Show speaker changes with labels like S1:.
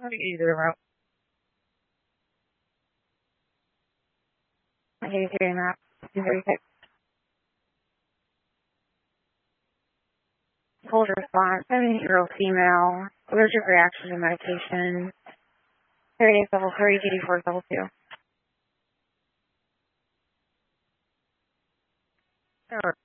S1: How do you do the route? Okay, hearing that. 236. Hold response. 78-year-old female. Allergic reaction to medication. 38 level 3, GD4 level 2. Sure.